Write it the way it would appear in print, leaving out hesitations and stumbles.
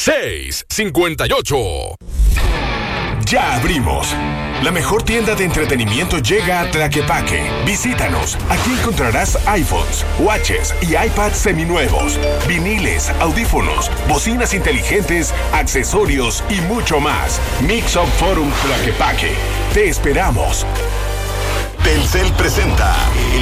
658. Ya abrimos. La mejor tienda de entretenimiento llega a Tlaquepaque. Visítanos. Aquí encontrarás iPhones, watches y iPads seminuevos, viniles, audífonos, bocinas inteligentes, accesorios y mucho más. Mix Up Forum Tlaquepaque. Te esperamos. Telcel presenta